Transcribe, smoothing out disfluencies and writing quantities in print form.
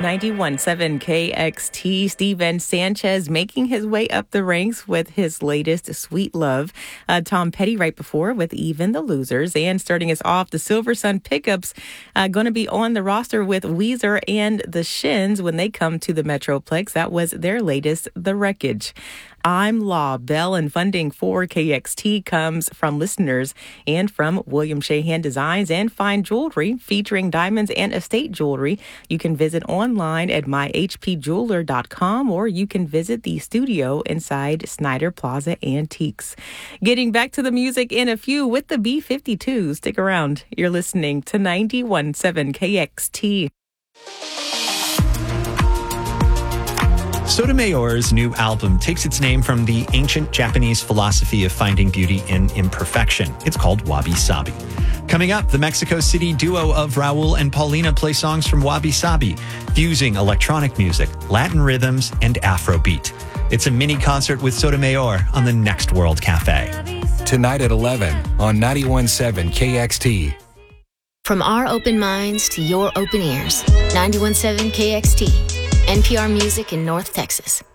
91.7 KXT, Steven Sanchez making his way up the ranks with his latest Sweet Love. Tom Petty right before with Even the Losers. And starting us off, the Silver Sun Pickups going to be on the roster with Weezer and the Shins when they come to the Metroplex. That was their latest, The Wreckage. I'm Law Bell, and funding for KXT comes from listeners and from William Shahan Designs and Fine Jewelry featuring diamonds and estate jewelry. You can visit online at myhpjeweler.com or you can visit the studio inside Snyder Plaza Antiques. Getting back to the music in a few with the B-52s. Stick around. You're listening to 91.7 KXT. Sotomayor's new album takes its name from the ancient Japanese philosophy of finding beauty in imperfection. It's called Wabi Sabi. Coming up, the Mexico City duo of Raul and Paulina play songs from Wabi Sabi, fusing electronic music, Latin rhythms, and Afrobeat. It's a mini concert with Sotomayor on the Next World Cafe. Tonight at 11 on 91.7 KXT. From our open minds to your open ears, 91.7 KXT. NPR Music in North Texas.